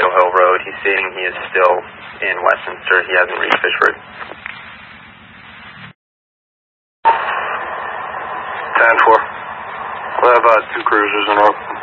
Eagle Hill Road. He's stating he is still in Westminster. He hasn't reached Fishford. 10-4. We'll have 2 cruisers en route.